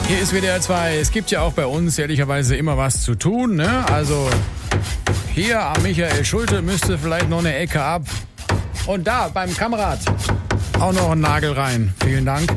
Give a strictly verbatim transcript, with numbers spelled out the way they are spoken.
Hier ist W D R zwei. Es gibt ja auch bei uns ehrlicherweise immer was zu tun, ne? Also hier am Michael Schulte müsste vielleicht noch eine Ecke ab. Und da beim Kamerad auch noch ein Nagel rein. Vielen Dank.